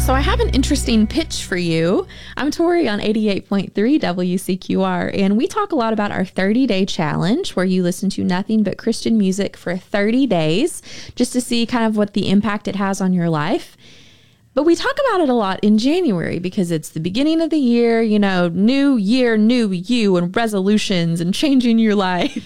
So I have an interesting pitch for you. I'm Tori on 88.3 WCQR, and we talk a lot about our 30-day challenge where you listen to nothing but Christian music for 30 days just to see kind of what the impact it has on your life. But we talk about it a lot in January because it's the beginning of the year, you know, new year, new you, and resolutions and changing your life.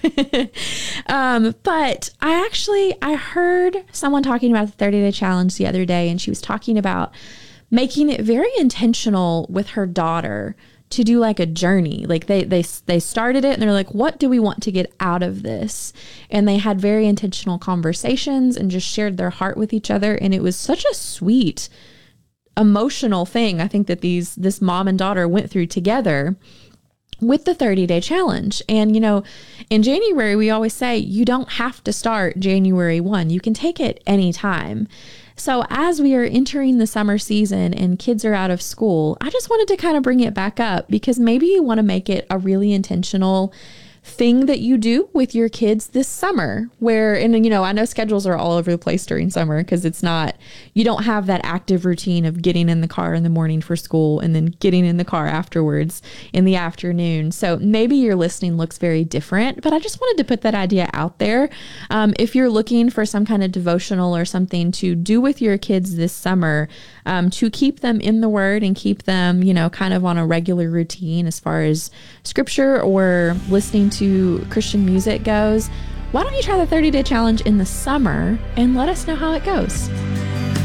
But I heard someone talking about the 30-day challenge the other day, and she was talking about making it very intentional with her daughter to do like a journey. Like they started it and they're like, what do we want to get out of this? And they had very intentional conversations and just shared their heart with each other. And it was such a sweet, emotional thing, I think, that this mom and daughter went through together with the 30-day challenge. And, you know, in January, we always say you don't have to start January 1. You can take it anytime. So as we are entering the summer season and kids are out of school, I just wanted to kind of bring it back up because maybe you want to make it a really intentional thing that you do with your kids this summer and you know, I know schedules are all over the place during summer because you don't have that active routine of getting in the car in the morning for school and then getting in the car afterwards in the afternoon. So maybe your listening looks very different, but I just wanted to put that idea out there. If you're looking for some kind of devotional or something to do with your kids this summer, to keep them in the Word and keep them, you know, kind of on a regular routine as far as scripture or listening to Christian music goes, why don't you try the 30-day challenge in the summer and let us know how it goes?